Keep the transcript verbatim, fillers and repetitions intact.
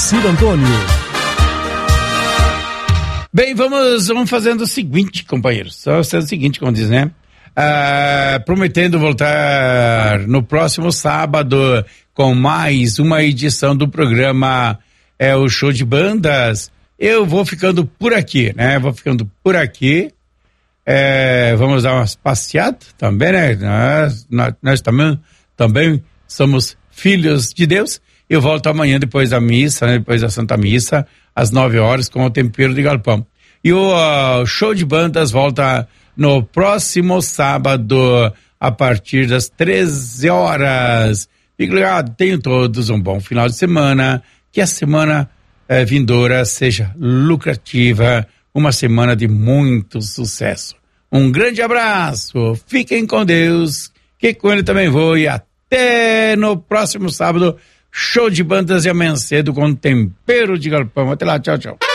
Moacir Antônio. Bem, vamos, vamos fazendo o seguinte, companheiros. Só fazendo o seguinte, como diz, né? Ah, prometendo voltar no próximo sábado com mais uma edição do programa é o Show de Bandas. Eu vou ficando por aqui, né? Vou ficando por aqui. É, vamos dar umas passeadas também, né? Nós, nós, nós também, também somos filhos de Deus. Eu volto amanhã depois da missa, né? Depois da Santa Missa, às nove horas, com o Tempero de Galpão. E o uh, Show de Bandas volta no próximo sábado, a partir das treze horas. Fique ligado, tenham todos um bom final de semana, que a semana eh, vindoura seja lucrativa, uma semana de muito sucesso. Um grande abraço, fiquem com Deus, que com ele também vou, e até no próximo sábado, Show de Bandas e amanhã cedo com Tempero de Galpão. Até lá, tchau, tchau.